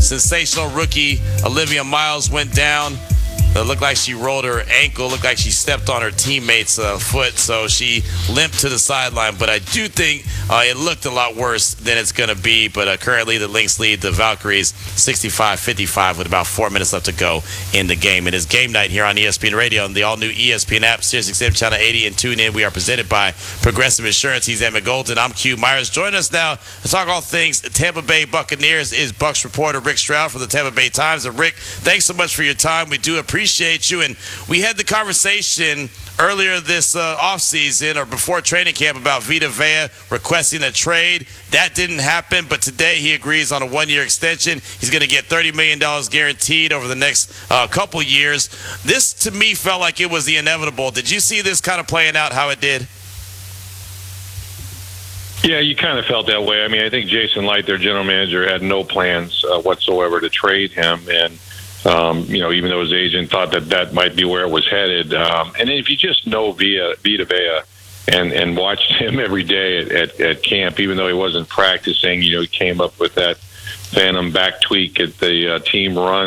sensational rookie Olivia Miles went down. It looked like she rolled her ankle, looked like she stepped on her teammate's foot, so she limped to the sideline. But I do think it looked a lot worse than it's going to be. But currently the Lynx lead the Valkyries 65-55 with about 4 minutes left to go in the game. It is game night here on ESPN Radio and the all-new ESPN app, SiriusXM Channel 80, and tune in. We are presented by Progressive Insurance. He's Emmett Golden. I'm Q Myers. Join us now to talk all things Tampa Bay Buccaneers is Bucs reporter Rick Stroud from the Tampa Bay Times. And Rick, thanks so much for your time. We do appreciate you. And we had the conversation earlier this offseason or before training camp about Vita Vea requesting a trade. That didn't happen, but today he agrees on a one-year extension. He's going to get $30 million guaranteed over the next couple years. This, to me, felt like it was the inevitable. Did you see this kind of playing out how it did? Yeah, you kind of felt that way. I mean, I think Jason Light, their general manager, had no plans whatsoever to trade him. And even though his agent thought that might be where it was headed. And if you just know Vita Vea and watched him every day at camp, even though he wasn't practicing, he came up with that phantom back tweak at the team run.